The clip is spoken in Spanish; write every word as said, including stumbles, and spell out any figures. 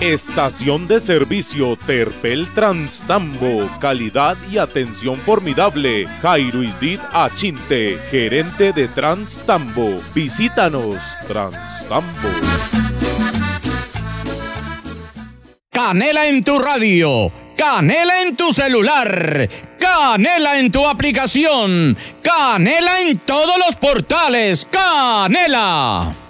Estación de servicio Terpel Transtambo, calidad y atención formidable. Jairo Isdit Achinte, gerente de Transtambo. Visítanos, Transtambo. Canela en tu radio, Canela en tu celular, Canela en tu aplicación, Canela en todos los portales, Canela.